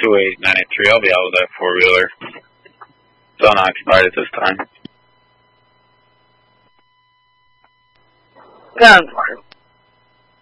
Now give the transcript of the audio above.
2893. I'll be out with that four-wheeler. It's unoccupied at this time. Gunfire.